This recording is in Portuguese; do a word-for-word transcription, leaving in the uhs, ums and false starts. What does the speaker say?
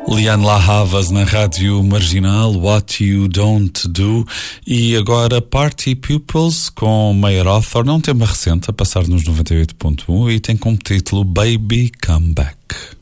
Liane La Havas na Rádio Marginal, What You Don't Do, e agora Party Pupils com Mayor Hawthorne, um tema recente a passar nos noventa e oito ponto um e tem como título Baby Come Back.